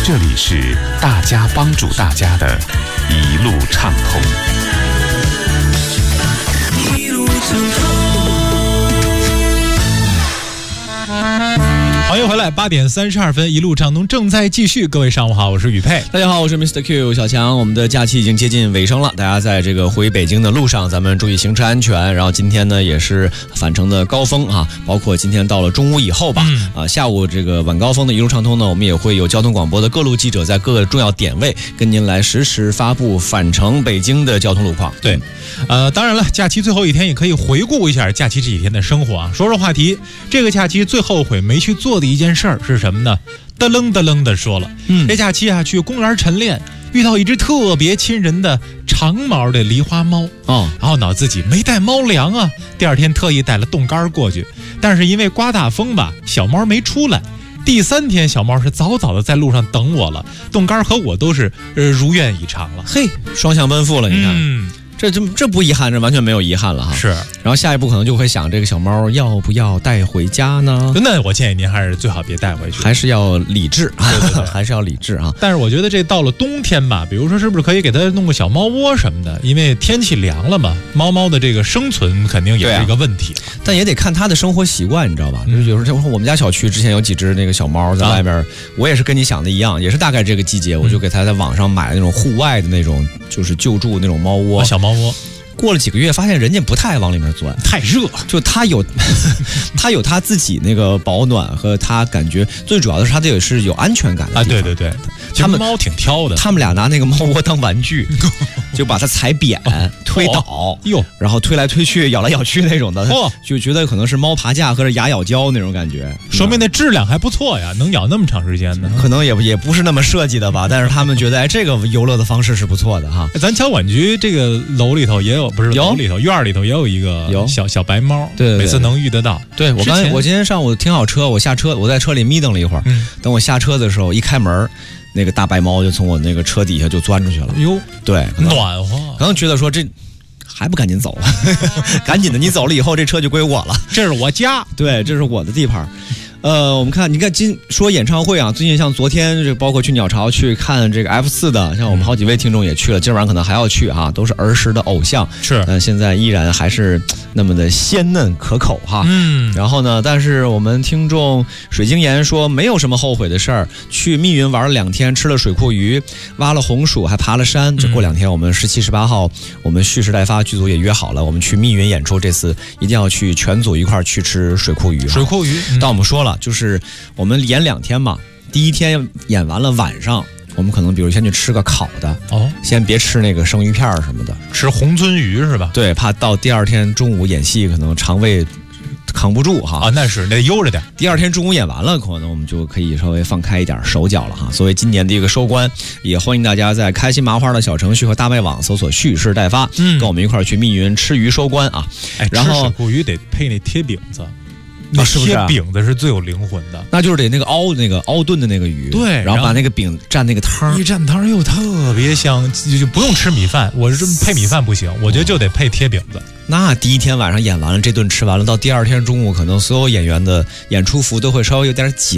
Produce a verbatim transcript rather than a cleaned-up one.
这里是大家帮助大家的一路畅通。一路畅通。 欢迎回来，八点三十二分，一路畅通正在继续。各位上午好，我是宇佩。 大家好，我是 Mister Q 小强。我们的假期已经接近尾声了，大家在这个回北京的路上，咱们注意行车安全。然后今天呢，也是返程的高峰啊，包括今天到了中午以后吧，嗯、啊，下午这个晚高峰的一路畅通呢，我们也会有交通广播的各路记者在各个重要点位跟您来实时发布返程北京的交通路况。 对，呃，当然了，假期最后一天也可以回顾一下假期这几天的生活啊。说说话题，这个假期最后悔没去做的一件事儿是什么呢？嘚楞嘚楞的说了，嗯，这假期啊去公园晨练，遇到一只特别亲人的长毛的狸花猫哦，然后恼自己没带猫粮啊，第二天特意带了冻干过去，但是因为刮大风吧，小猫没出来。第三天小猫是早早的在路上等我了，冻干和我都是呃如愿以偿了。 嘿，双向奔赴了，你看。 嗯， 这这这不遗憾，这完全没有遗憾了哈。 是， 然后下一步可能就会想，这个小猫要不要带回家呢？ 那我建议您还是最好别带回去， 还是要理智啊， 对对对还是要理智啊。 但是我觉得这到了冬天吧，比如说是不是可以给它弄个小猫窝什么的？因为天气凉了嘛，猫猫的这个生存肯定也是一个问题。 啊、但也得看它的生活习惯，你知道吧？嗯、就是有时候我们家小区之前有几只那个小猫在外边，啊、我也是跟你想的一样，也是大概这个季节，我就给它在网上买了那种户外的那种，就是救助那种猫窝， 啊、小猫窝。 过了几个月，发现人家不太往里面钻， 太热。 就他有，他有他自己那个保暖和他感觉，最主要的是他得是有安全感的啊！对对对，他们猫挺挑的， 他们俩拿那个猫窝当玩具，就把它踩扁、哦、推倒，哟、哦，然后推来推去、咬来咬去那种的，哦，就觉得可能是猫爬架或者牙咬胶那种感觉， 说明那质量还不错呀，能咬那么长时间呢。 可能也也不是那么设计的吧，但是他们觉得哎，这个游乐的方式是不错的哈。 咱交管局这个楼里头也有。不是楼里头院里头也有一个小小白猫， 对， 每次能遇得到。 对，我刚才我今天上午停好车，我下车，我在车里眯瞪了一会儿，嗯、等我下车的时候一开门，那个大白猫就从我那个车底下就钻出去了。哟，对， 暖和， 可能觉得说这还不赶紧走，赶紧的，你走了以后这车就归我了， 这是我家， 对，这是我的地盘。呃，我们看，你看今说演唱会啊，最近像昨天这包括去鸟巢去看这个 F 四 的，像我们好几位听众也去了，今晚可能还要去哈、啊，都是儿时的偶像， 是， 但现在依然还是那么的鲜嫩可口哈。嗯，然后呢，但是我们听众水晶岩说没有什么后悔的事儿，去密云玩了两天，吃了水库鱼，挖了红薯，还爬了山。这过两天我们十七、十八号，我们蓄势待发剧组也约好了，我们去密云演出，这次一定要去全组一块儿去吃水库鱼。 水库鱼， 嗯、但我们说了。就是我们演两天嘛，第一天演完了，晚上我们可能比如先去吃个烤的哦，先别吃那个生鱼片什么的， 吃红鳟鱼是吧？ 对，怕到第二天中午演戏可能肠胃扛不住哈。 啊，那是得悠着点。 第二天中午演完了，可能我们就可以稍微放开一点手脚了哈。作为今年的一个收官，也欢迎大家在开心麻花的小程序和大麦网搜索蓄势待发，嗯，跟我们一块儿去密云吃鱼收官啊。 哎，然后吃水库鱼得配那贴饼子。那贴饼子是最有灵魂的， 那就是得那个熬那个熬炖的那个鱼， 对， 然后把那个饼蘸那个汤， 一蘸汤又特别香，就不用吃米饭，我是配米饭不行，我觉得就得配贴饼子。 那第一天晚上演完了，这顿吃完了，到第二天中午，可能所有演员的演出服都会稍微有点紧。